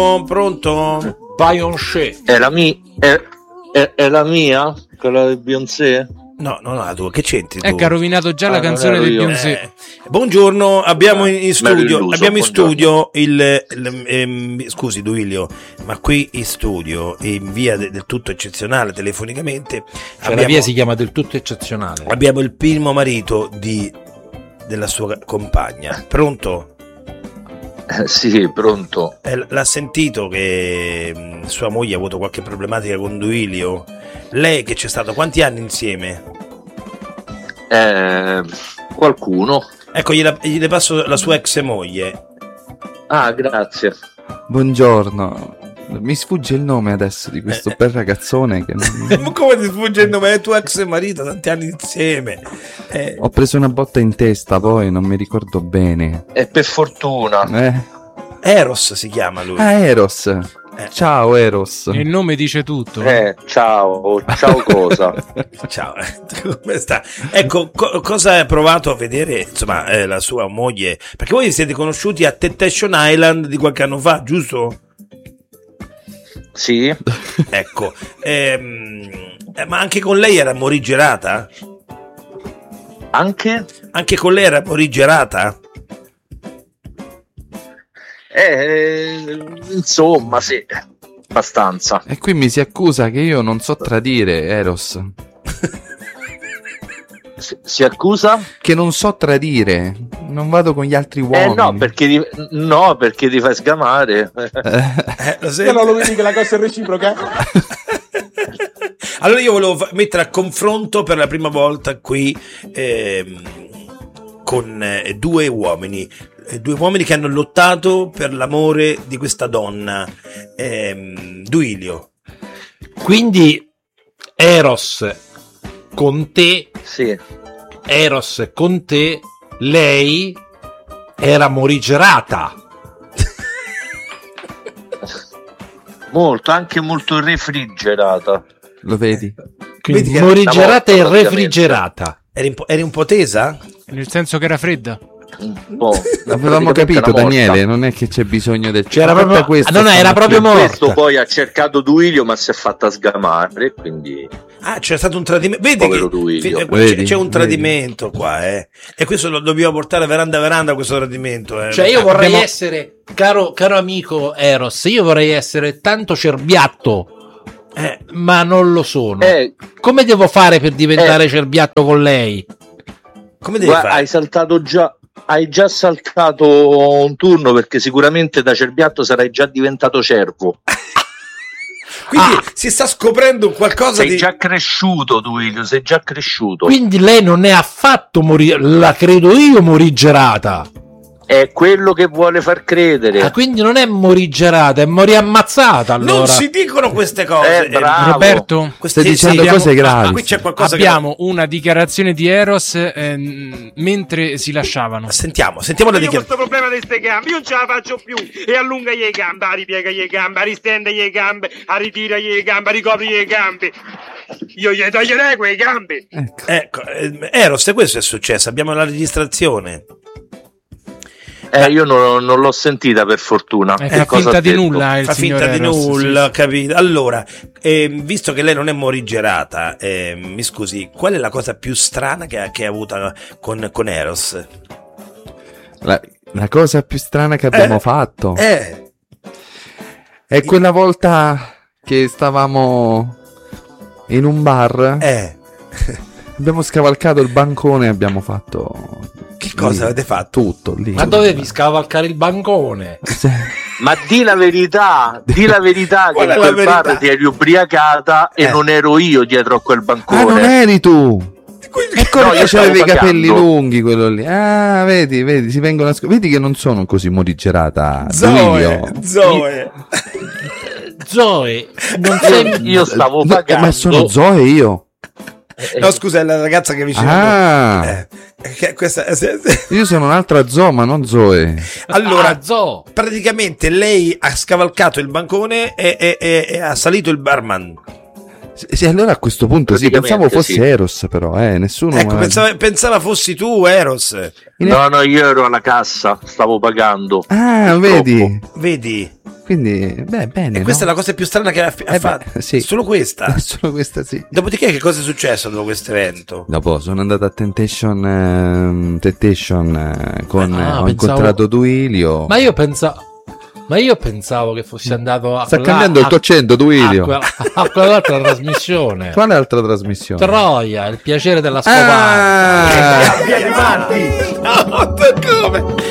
Pronto? Beyoncé. È la mia? Quella di Beyoncé? No, non la tua, che c'entri tu? Ecco, ha rovinato già la canzone di Beyoncé. Buongiorno, abbiamo in studio, buongiorno. scusi Duilio, ma qui in studio, in via del tutto eccezionale, telefonicamente, La via si chiama del tutto eccezionale. abbiamo il primo marito della sua compagna. Pronto? Sì, pronto. L'ha sentito che sua moglie ha avuto qualche problematica con Duilio? Lei che c'è stato quanti anni insieme? Qualcuno. Ecco, gliele passo la sua ex moglie. Ah, grazie. Buongiorno. Mi sfugge il nome adesso di questo bel ragazzone che non... Come ti sfugge il nome? È tuo ex marito, tanti anni insieme. Ho preso una botta in testa, poi non mi ricordo bene. E per fortuna. Eros si chiama lui. Ah, Eros. Ciao Eros. Il nome dice tutto. Ciao cosa? Ciao, come sta? Ecco, cosa hai provato a vedere, insomma, la sua moglie? Perché voi vi siete conosciuti a Temptation Island di qualche anno fa, giusto? Sì. Ecco, ma anche con lei era morigerata? Anche? Anche con lei era morigerata? Insomma, sì, abbastanza. E qui mi si accusa che io non so tradire, Eros. Si accusa? Che non so tradire, non vado con gli altri uomini. No, perché ti fai sgamare. Non lo vedi che la cosa è reciproca? Allora io volevo mettere a confronto per la prima volta qui con due uomini che hanno lottato per l'amore di questa donna, Duilio. Quindi Eros con te, sì. Eros con te, lei era morigerata. Molto, anche molto refrigerata. Lo vedi? Quindi morigerata e refrigerata. Eri un po' tesa? Nel senso che era fredda. Avevamo capito, Daniele, non è che c'è bisogno del... C'era proprio questo, no, era proprio morta. Questo poi ha cercato Duilio, ma si è fatta sgamare, quindi... Ah, c'è stato un tradimento. Vedi, c'è un tradimento qua, E questo lo dobbiamo portare veranda questo tradimento. Cioè io vorrei essere, caro amico Eros, io vorrei essere tanto cerbiatto, ma non lo sono. Come devo fare per diventare cerbiatto con lei? Come devi fare? Hai già saltato un turno, perché sicuramente da cerbiatto sarai già diventato cervo. Quindi si sta scoprendo qualcosa sei già cresciuto, Duilio, sei già cresciuto. Quindi lei non è affatto la credo io morigerata. È quello che vuole far credere. Quindi non è morigerata, è moriammazzata, allora. Non si dicono queste cose. Bravo. Roberto, stai dicendo cose gravi. Qui c'è qualcosa abbiamo una dichiarazione di Eros mentre si lasciavano. Sentiamo la dichiarazione. Questo problema di ste gambe io non ce la faccio più, e allunga le gambe, ripiega le gambe, ristende le gambe, ritira le gambe, ricopri le gambe. Io gli taglierei quelle gambe. Ecco, Eros, questo è successo, abbiamo la registrazione. Io non l'ho sentita, per fortuna. Fa finta di nulla il fa signor finta di Eros, nulla, sì. capito? Allora, visto che lei non è morigerata, mi scusi, qual è la cosa più strana che ha avuta con Eros? La cosa più strana che abbiamo fatto è quella volta che stavamo in un bar. Abbiamo scavalcato il bancone e abbiamo fatto... Che cosa avete fatto? Tutto lì. Ma dovevi scavalcare il bancone? Ma di la verità che in quel bar ti eri ubriacata e non ero io dietro a quel bancone. Non eri tu. Ecco, no, che c'avevi i capelli lunghi, quello lì. Vedi, si vengono vedi che non sono così morigerata. Zoe. Non sei... Io stavo pagando. Ma sono Zoe io. No, scusa, è la ragazza che vicino. Io sono un'altra Zoe, ma non Zoe. Allora, praticamente lei ha scavalcato il bancone e ha salito il barman. Sì, allora a questo punto sì, pensavo fosse Eros, però nessuno. Ecco, pensava fossi tu, Eros. No, io ero alla cassa, stavo pagando. Ah, vedi. Quindi, bene. E questa è la cosa più strana che ha fatto. Sì. Solo questa? Solo questa, sì. Dopodiché, che cosa è successo dopo questo evento? Dopo sono andato a Temptation ho incontrato Duilio. Ma io pensavo che fossi andato a sta cambiando il tuo accento, Duilio. A quell'altra trasmissione. Quale altra trasmissione? Troia, il piacere della scopata. No, come?